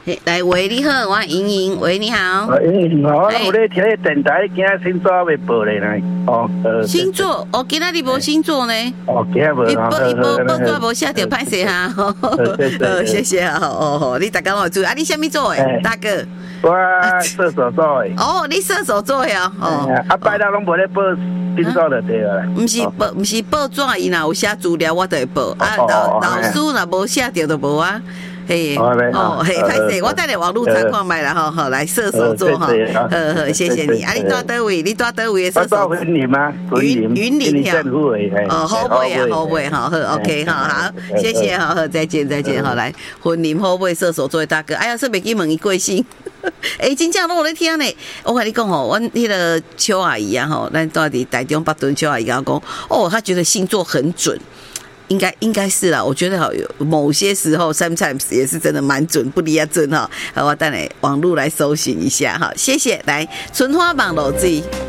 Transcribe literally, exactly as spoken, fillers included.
来，喂，你好，我莹莹，喂，你好。 莹莹好，我有咧听电台，今仔星座未报咧呢。哦， 星座，哦，今仔日无星座呢。 哦，今仔无。 伊报伊报报纸无写着，歹势哈。好，谢谢啊，哦哦，你大家拢注意啊，你什么座诶，大哥？ 我射手座诶。 哦，你射手座呀？哦， 啊，拜六拢无咧报星座就对了。 毋是报，毋是报纸，伊若有写资料，我就会报。啊，老老师若无写着就无啊。嘿，哦，嘿，歹势，我等下网络查看卖啦，吼，好，来射手座哈，呵呵，谢谢你，啊，你住倒位？你住倒位的射手座？ 云林吗？ 云云林政府诶， 哦，好尾啊，好尾，好，好 ，OK， 好好，谢谢，好好，再见，再见，好，来，云林好尾射手座的大哥，哎呀，说袂记问伊贵姓？哎，真正拢有咧听呢，我跟你讲吼，阮迄个邱阿姨啊，吼，咱住伫台中北屯邱阿姨跟我讲，哦，她觉得星座很准。应该应该是啦，我觉得好有某些时候 sometimes 也是真的蛮准，不离啊准哈。好，我等下网络来搜寻一下哈，谢谢。来，春花网路水。